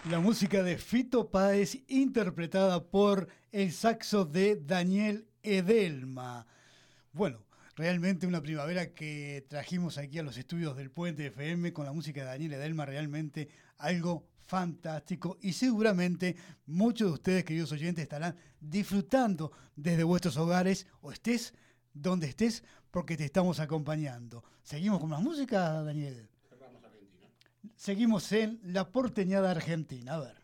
La música de Fito Páez interpretada por el saxo de Daniel Edelma. Bueno, realmente una primavera que trajimos aquí a los estudios del Puente FM con la música de Daniel Edelma, realmente algo fantástico y seguramente muchos de ustedes, queridos oyentes, estarán disfrutando desde vuestros hogares o estés donde estés porque te estamos acompañando. ¿Seguimos con más música, Daniel? Seguimos en La Porteñada Argentina. A ver.